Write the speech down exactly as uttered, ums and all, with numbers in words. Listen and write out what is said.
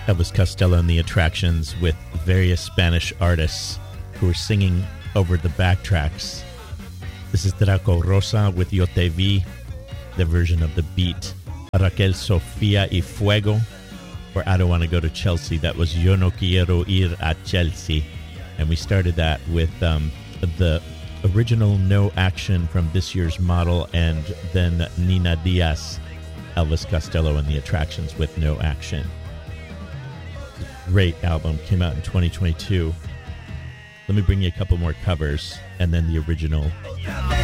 Elvis Costello and the Attractions with various Spanish artists who were singing over the backtracks. This is Draco Rosa with Yo Te Vi, the version of the beat. Raquel Sofia y Fuego, or I Don't Want to Go to Chelsea. That was Yo No Quiero Ir a Chelsea. And we started that with um, the original No Action from this year's model, and then Nina Diaz, Elvis Costello and the Attractions with No Action. Great album, came out in twenty twenty-two. Let me bring you a couple more covers and then the original.